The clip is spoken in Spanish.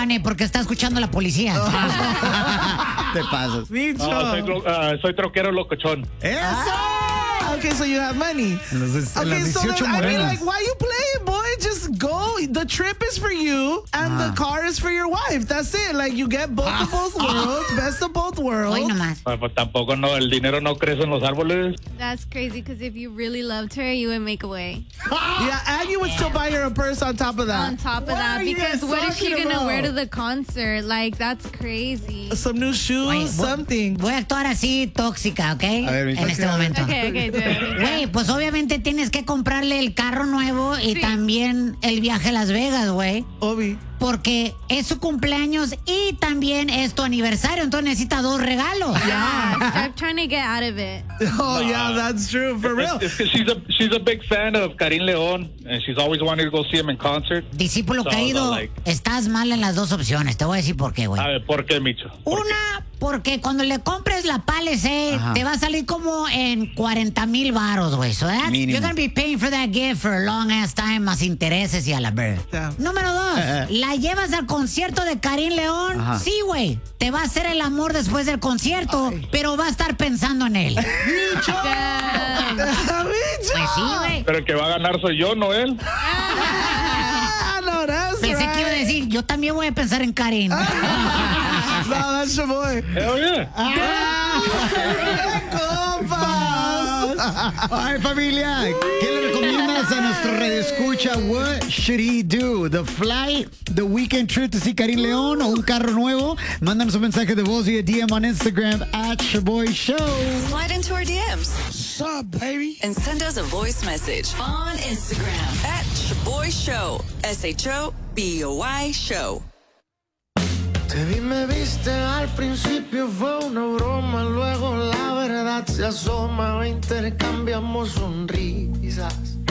Money, porque está escuchando la policía. Te pasas. Micho. No, soy troquero locochón. ¡Eso! Okay, so you have money. En las 18 I mean, morenas. like, why you playing, boy? Just go. The trip is for you, and the car is for your wife. That's it. Like, you get both of both worlds, best of both worlds. Hoy nomás. Pues tampoco no, el dinero no crece en los árboles. That's crazy, because if you really loved her, you would make a way. Yeah, and you would still buy her a purse on top of that. On top of What that, are you because guys what is she talking gonna about? wear to the concert? Like, that's crazy. Some new shoes, Oye, something. Voy a actuar así tóxica, ¿ok? A ver, en este momento. Okay, do it. Güey, pues obviamente tienes que comprarle el carro nuevo y Sí. también el viaje a Las Vegas, güey. Obi. Porque es su cumpleaños y también es tu aniversario, entonces necesita 2 regalos. Yeah, stop trying to get out of it. Oh, yeah, that's true. For real. It's 'cause she's a big fan of Karim León, and she's always wanted to go see him in concert. Discípulo So, caído, like- estás mal en las 2 opciones. Te voy a decir por qué, güey. A ver, ¿por qué, Micho? ¿Por qué? Una, porque cuando le compres la Palisade, Ajá. te va a salir como en 40,000 varos, güey. So that's, Mínimo. you're gonna be paying for that gift for a long ass time, más intereses y a la verga. Yeah. Número 2, la llevas al concierto de Karim León. Ajá. Sí, güey. Te va a hacer el amor después del concierto, pero va a estar pensando en él. Damn. Micho. Pues sí, güey. Pero el que va a ganar soy yo, no él. Ah, no, that's Pensé que iba a right. decir, yo también voy a pensar en Karim. No, that's your boy. Hell yeah. Compas. Ay, familia, ¿qué le recomiendas a nuestro radioescucha? What should he do? The flight, the weekend trip to see Karim León o un carro nuevo? Mándanos un mensaje de voz vía DM on Instagram @ShaboyShow. Slide into our DMs What's up, baby? and send us a voice message on Instagram @ShaboyShow. SHOBOY Show. Te vi, me viste, al principio fue una broma, luego la verdad se asoma, intercambiamos sonrisas.